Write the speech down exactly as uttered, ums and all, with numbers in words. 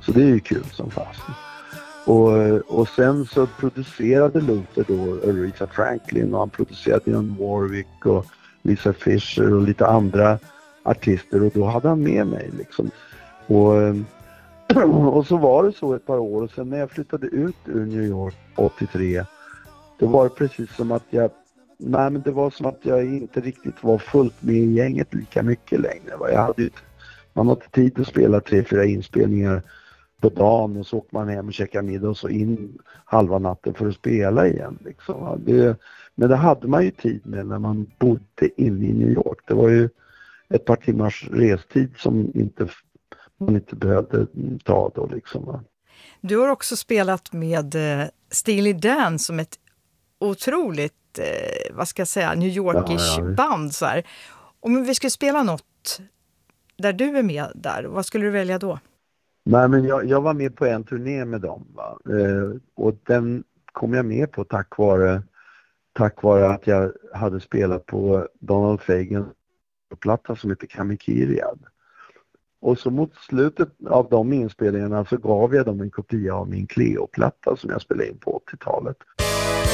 Så det är ju kul som fasen. Och, och sen så producerade Luther då Aretha Franklin, och han producerade Dionne Warwick och Lisa Fischer och lite andra artister, och då hade han med mig liksom. Och, och så var det så ett par år, och sen när jag flyttade ut ur New York åttiotre, då var det precis som att jag nej men det var som att jag inte riktigt var fullt med i gänget lika mycket längre. Jag hade ju, man hade tid att spela tre, fyra inspelningar på dagen, och så åker man hem och käkar middag och så in halva natten för att spela igen liksom. Det, men det hade man ju tid med när man bodde inne i New York. Det var ju ett par timmars restid som inte, man inte behövde ta då liksom. Du har också spelat med uh, Steely Dan som ett otroligt, uh, vad ska jag säga, New Yorkish ja, ja. band så här. Om vi skulle spela något där du är med där, vad skulle du välja då? Nej, men jag, jag var med på en turné med dem, va? Eh, och den kom jag med på tack vare, tack vare att jag hade spelat på Donald Fagen platta som heter Kamikiriad. Och så mot slutet av de inspelningarna så gav jag dem en kopia av min Cleo-platta som jag spelade in på åttiotalet.